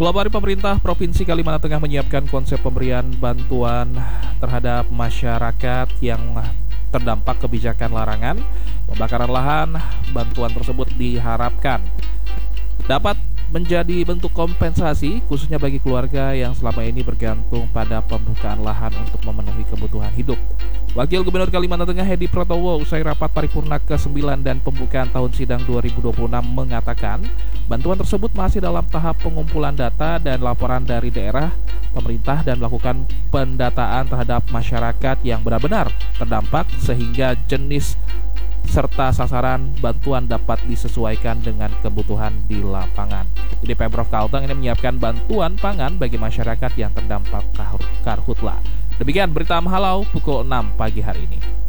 Pelopori pemerintah Provinsi Kalimantan Tengah menyiapkan konsep pemberian bantuan terhadap masyarakat yang terdampak kebijakan larangan pembakaran lahan. Bantuan tersebut diharapkan dapat menjadi bentuk kompensasi khususnya bagi keluarga yang selama ini bergantung pada pembukaan lahan untuk memenuhi kebutuhan hidup. Wakil Gubernur Kalimantan Tengah Hedi Pratowo usai rapat paripurna ke-9 dan pembukaan tahun sidang 2026 mengatakan bantuan tersebut masih dalam tahap pengumpulan data dan laporan dari daerah pemerintah dan melakukan pendataan terhadap masyarakat yang benar-benar terdampak sehingga jenis serta sasaran bantuan dapat disesuaikan dengan kebutuhan di lapangan. Jadi Pemprov Kalteng ini menyiapkan bantuan pangan bagi masyarakat yang terdampak karhutla. Demikian berita Mahalau pukul 6 pagi hari ini.